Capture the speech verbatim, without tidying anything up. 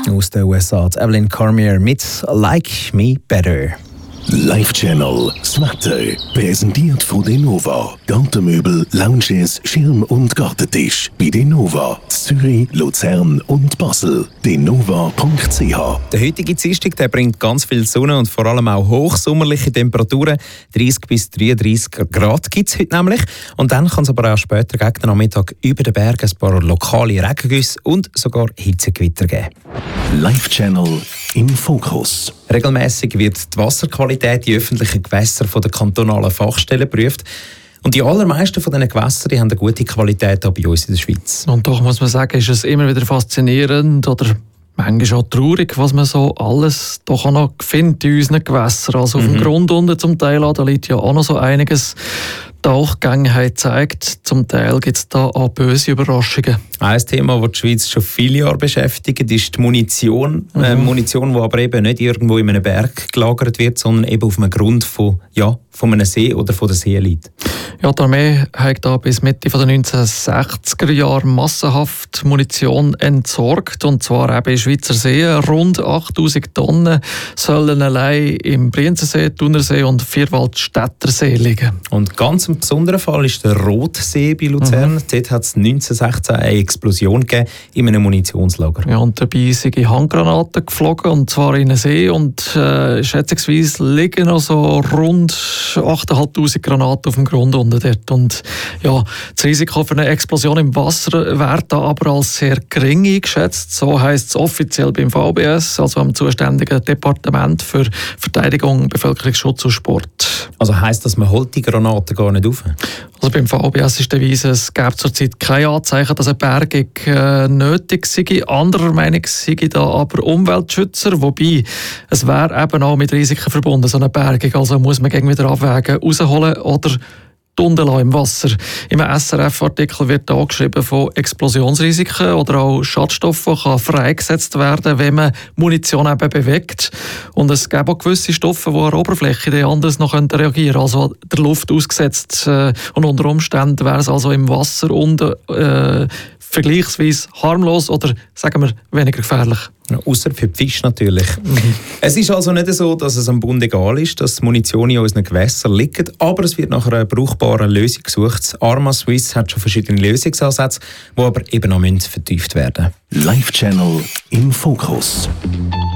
Aus den U S A, Evelyn Cormier mit «Like Me Better». Live-Channel, das Wetter, präsentiert von Denova. Gartenmöbel, Lounges, Schirm- und Gartentisch. Bei Denova, Zürich, Luzern und Basel. denova punkt c h. Der heutige Dienstag, der bringt ganz viel Sonne und vor allem auch hochsommerliche Temperaturen. dreißig bis dreiunddreißig Grad gibt es heute nämlich. Und dann kann es aber auch später gegen den Nachmittag über den Bergen ein paar lokale Regengüsse und sogar Hitzegewitter geben. Live-Channel im Fokus. Regelmäßig wird die Wasserqualität in öffentlichen Gewässern von der kantonalen Fachstelle geprüft. Und die allermeisten von diesen Gewässern die haben eine gute Qualität auch bei uns in der Schweiz. Und doch muss man sagen, ist es immer wieder faszinierend oder manchmal auch traurig, was man so alles doch auch noch findet in unseren Gewässern. Also auf mhm. dem Grund unten zum Teil, da liegt ja auch noch so einiges. Die Tauchgänge zeigt, zum Teil gibt es da auch böse Überraschungen. Ein Thema, das die Schweiz schon viele Jahre beschäftigt, ist die Munition. Mhm. Äh, Munition, die aber eben nicht irgendwo in einem Berg gelagert wird, sondern eben auf einem Grund von, ja, von einem See oder von der See liegt. Ja, die Armee hat da bis Mitte der neunzehnhundertsechziger Jahre massenhaft Munition entsorgt. Und zwar eben in Schweizer Seen. Rund achttausend Tonnen sollen allein im Brienzensee, Thunersee und Vierwaldstättersee liegen. Und ganz ein besonderer Fall ist der Rotsee bei Luzern. Mhm. Dort hat es neunzehnhundertsechzehn eine Explosion gegeben in einem Munitionslager. Ja, und dabei sind Handgranaten geflogen, und zwar in einen See. Und äh, schätzungsweise liegen noch so rund achttausendfünfhundert Granaten auf dem Grund unten dort. Und ja, das Risiko für eine Explosion im Wasser wird da aber als sehr gering eingeschätzt. So heisst es offiziell beim V B S, also am zuständigen Departement für Verteidigung, Bevölkerungsschutz und Sport. Also heisst das, man holt die Granaten gar nicht auf? Also beim V B S ist der Weise, es gäbe zurzeit keine Anzeichen, dass eine Bergung äh, nötig sei. Anderer Meinung sei da aber Umweltschützer, wobei es wäre eben auch mit Risiken verbunden, so eine Bergung. Also muss man gegen wieder abwägen, rausholen oder Tunnel im Wasser. Im S R F-Artikel wird auch geschrieben von Explosionsrisiken oder auch Schadstoffen, die freigesetzt werden, wenn man Munition eben bewegt. Und es gibt auch gewisse Stoffe, die an der Oberfläche anders noch reagieren können, also der Luft ausgesetzt. Und unter Umständen wäre es also im Wasser unten äh, vergleichsweise harmlos oder, sagen wir, weniger gefährlich. Ja, ausser für die Fische natürlich. Mhm. Es ist also nicht so, dass es am Bund egal ist, dass die Munition in unseren Gewässern liegt, aber es wird nach einer brauchbaren Lösung gesucht. Arma Swiss hat schon verschiedene Lösungsansätze, die aber eben noch vertieft werden müssen. Live-Channel im Fokus.